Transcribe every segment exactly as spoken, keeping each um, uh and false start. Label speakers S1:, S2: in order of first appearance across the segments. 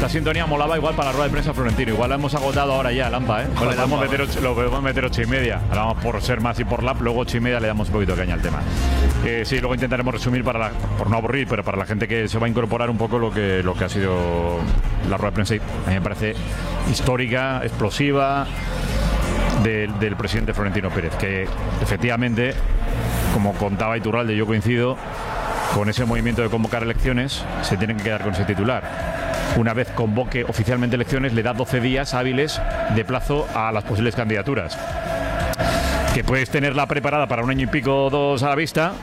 S1: esta sintonía molaba igual para la rueda de prensa Florentino. Igual la hemos agotado ahora ya, Lampa, ¿eh? Joder, lo, podemos meter ocho, lo podemos meter ocho y media. Ahora vamos por ser más y por lap, luego ocho y media le damos un poquito de caña al tema. Eh, sí, luego intentaremos resumir, para la, por no aburrir, pero para la gente que se va a incorporar un poco lo que, lo que ha sido la rueda de prensa. A mí me parece histórica, explosiva, del, del presidente Florentino Pérez, que efectivamente, como contaba Iturralde, yo coincido, con ese movimiento de convocar elecciones, se tienen que quedar con ese titular. Una vez convoque oficialmente elecciones, le da doce días hábiles de plazo a las posibles candidaturas. Que puedes tenerla preparada para un año y pico o dos a la vista,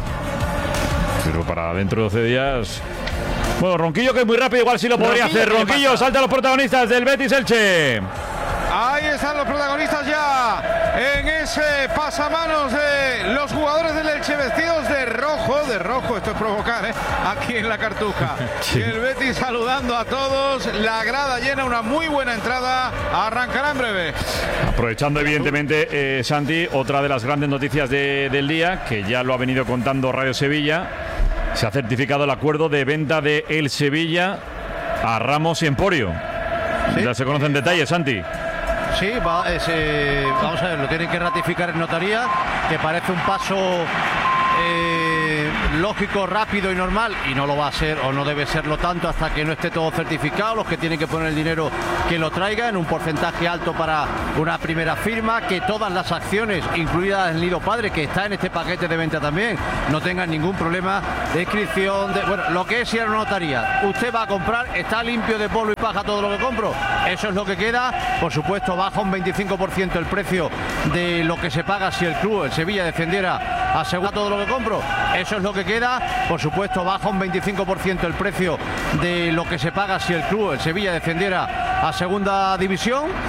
S1: pero para dentro de doce días... Bueno, Ronquillo, que es muy rápido, igual sí lo podría hacer. Ronquillo, salta a los protagonistas del Betis Elche.
S2: Ahí están los protagonistas ya en ese pasamanos de los jugadores del Elche vestidos de rojo, de rojo, esto es provocar, ¿eh? Aquí en la Cartuja. Sí. Y el Betis saludando a todos, la grada llena, una muy buena entrada, arrancará en breve.
S1: Aprovechando evidentemente, eh, Santi, otra de las grandes noticias de, del día, que ya lo ha venido contando Radio Sevilla, se ha certificado el acuerdo de venta de El Sevilla a Ramos y Emporio. ¿Sí? Ya se conocen detalles, Santi.
S3: Sí, va, es, eh, vamos a ver, lo tienen que ratificar en notaría, que parece un paso eh, lógico, rápido y normal, y no lo va a ser o no debe serlo tanto hasta que no esté todo certificado. Los que tienen que poner el dinero que lo traigan, un porcentaje alto para una primera firma, que todas las acciones, incluidas el Nido Padre, que está en este paquete de venta también, no tengan ningún problema de inscripción, de, bueno, lo que es ir a una notaría. Usted va a comprar, está limpio de polvo y paja todo lo que compro, eso es lo que queda. Por supuesto, baja un veinticinco por ciento el precio de lo que se paga si el club, el Sevilla, defendiera asegura todo lo que compro, eso es lo que queda. Por supuesto, baja un veinticinco por ciento el precio de lo que se paga si el club, el Sevilla, defendiera a segunda división.